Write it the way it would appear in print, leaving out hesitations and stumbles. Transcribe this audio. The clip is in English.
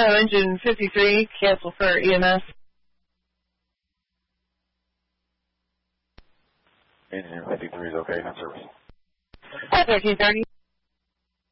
Ohio engine 53, cancel for EMS. Engine 53 is okay, not service. 1330,